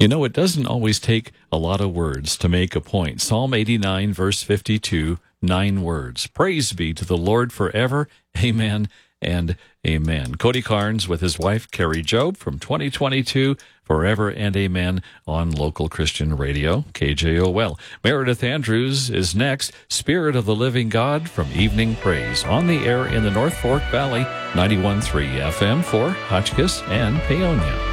You know, it doesn't always take a lot of words to make a point. Psalm 89, verse 52, 9 words. Praise be to the Lord forever. Amen and amen. Cody Carnes with his wife, Carrie Job, from 2022, Forever and Amen on Local Christian Radio, KJOL. Meredith Andrews is next. Spirit of the Living God from Evening Praise, on the air in the North Fork Valley, 91.3 FM for Hotchkiss and Paonia.